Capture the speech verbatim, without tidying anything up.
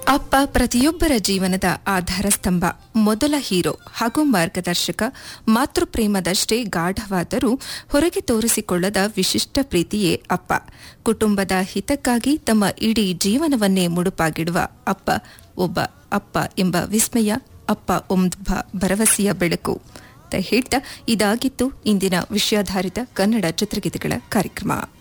ಅಪ್ಪ ಪ್ರತಿಯೊಬ್ಬರ ಜೀವನದ ಆಧಾರ ಸ್ತಂಭ, ಮೊದಲ ಹೀರೋ ಹಾಗೂ ಮಾರ್ಗದರ್ಶಕ. ಮಾತೃಪ್ರೇಮದಷ್ಟೇ ಗಾಢವಾದರೂ ಹೊರಗೆ ತೋರಿಸಿಕೊಳ್ಳದ ವಿಶಿಷ್ಟ ಪ್ರೀತಿಯೇ ಅಪ್ಪ. ಕುಟುಂಬದ ಹಿತಕ್ಕಾಗಿ ತಮ್ಮ ಇಡೀ ಜೀವನವನ್ನೇ ಮುಡುಪಾಗಿಡುವ ಅಪ್ಪ ಒಬ್ಬ ಅಪ್ಪ ಎಂಬ ವಿಸ್ಮಯ, ಅಪ್ಪ ಒಬ್ಬ ಭರವಸೆಯ ಬೆಳಕು ಅಂತ ಹೇಳ್ತಾ ಇದಾಗಿತ್ತು ಇಂದಿನ ವಿಷಯಾಧಾರಿತ ಕನ್ನಡ ಚಿತ್ರಗೀತೆಗಳ ಕಾರ್ಯಕ್ರಮ.